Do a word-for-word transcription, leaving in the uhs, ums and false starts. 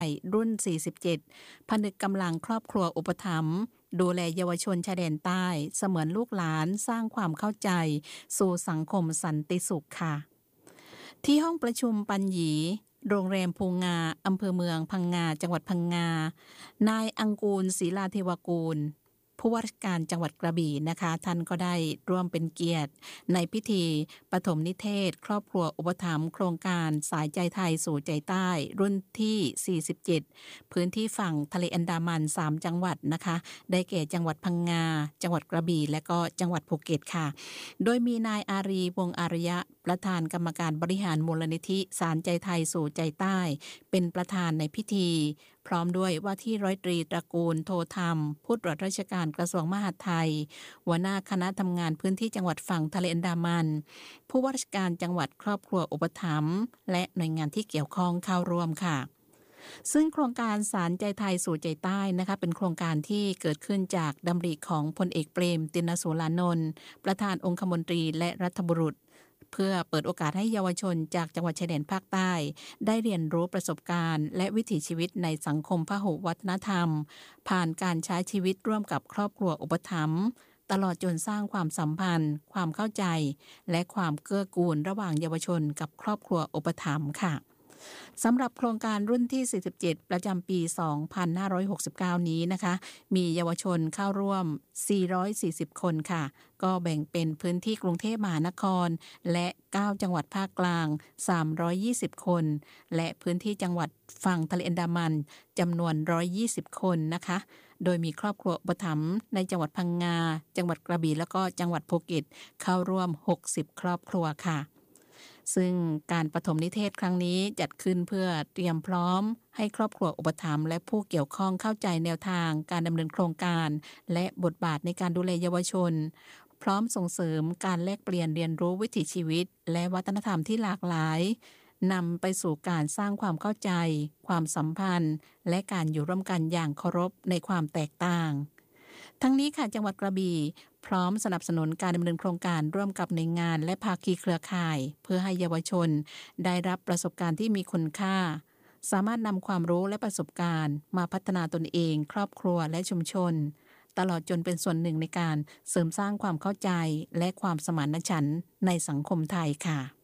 รุ่น สี่สิบเจ็ด ผนึกกำลังครอบครัวอุปถัมภ์ดูแลเยาวชนชายแดนใต้เสมือนลูกหลานสร้างความเข้าใจสู่สังคมสันติสุขค่ะที่ห้องประชุมปัญญีโรงแรมภูงาอำเภอเมืองพังงาจังหวัดพังงานายอังกูลศรีลาเทวกูลผู้ว่าราชการจังหวัดกระบี่นะคะท่านก็ได้ร่วมเป็นเกียรติในพิธีปฐมนิเทศครอบครัวอุปถัมภ์โครงการสายใจไทยสู่ใจใต้รุ่นที่ สี่สิบเจ็ด พื้นที่ฝั่งทะเลอันดามัน สาม จังหวัดนะคะได้แก่จังหวัดพังงาจังหวัดกระบี่และก็จังหวัดภูเก็ตค่ะโดยมีนายอารีวงศ์อารยะประธานกรรมการบริหารมูลนิธิสารใจไทยสู่ใจใต้เป็นประธานในพิธีพร้อมด้วยว่าที่ร้อยตรีตระกูลโทธรรมผู้ตรวจราชการกระทรวงมหาดไทยหัวหน้าคณะทำงานพื้นที่จังหวัดฝั่งทะเลอันดามันผู้ว่าราชการจังหวัดครอบครัวอุปถัมภ์และหน่วยงานที่เกี่ยวข้องเข้าร่วมค่ะซึ่งโครงการสารใจไทยสู่ใจใต้นะคะเป็นโครงการที่เกิดขึ้นจากดำริของพลเอกเปรมติณสูรานนท์ประธานองคมนตรีและรัฐบุรุษเพื่อเปิดโอกาสให้เยาวชนจากจังหวัดชายแดนภาคใต้ได้เรียนรู้ประสบการณ์และวิถีชีวิตในสังคมพหุวัฒนธรรมผ่านการใช้ชีวิตร่วมกับครอบครัวอุปถัมภ์ตลอดจนสร้างความสัมพันธ์ความเข้าใจและความเกื้อกูลระหว่างเยาวชนกับครอบครัวอุปถัมภ์ค่ะสำหรับโครงการรุ่นที่ สี่สิบเจ็ด ประจำปี สองพันห้าร้อยหกสิบเก้า นี้นะคะมีเยาวชนเข้าร่วม สี่ร้อยสี่สิบ คนค่ะก็แบ่งเป็นพื้นที่กรุงเทพมหานครและเก้าจังหวัดภาคกลางสามร้อยยี่สิบคนและพื้นที่จังหวัดฝั่งทะเลอันดามันจำนวนหนึ่งร้อยยี่สิบคนนะคะโดยมีครอบครัวอุปถัมภ์ในจังหวัดพังงาจังหวัดกระบี่แล้วก็จังหวัดภูเก็ตเข้าร่วมหกสิบครอบครัวค่ะซึ่งการปฐมนิเทศครั้งนี้จัดขึ้นเพื่อเตรียมพร้อมให้ครอบครัวอุปถัมภ์และผู้เกี่ยวข้องเข้าใจแนวทางการดำเนินโครงการและบทบาทในการดูแลเยาวชนพร้อมส่งเสริมการแลกเปลี่ยนเรียนรู้วิถีชีวิตและวัฒนธรรมที่หลากหลายนำไปสู่การสร้างความเข้าใจความสัมพันธ์และการอยู่ร่วมกันอย่างเคารพในความแตกต่างทั้งนี้ค่ะจังหวัดกระบี่พร้อมสนับสนุนการดำเนินโครงการร่วมกับหน่วยงานและภาคีเครือข่ายเพื่อให้เยาวชนได้รับประสบการณ์ที่มีคุณค่าสามารถนำความรู้และประสบการณ์มาพัฒนาตนเองครอบครัวและชุมชนตลอดจนเป็นส่วนหนึ่งในการเสริมสร้างความเข้าใจและความสมานฉันท์ในสังคมไทยค่ะ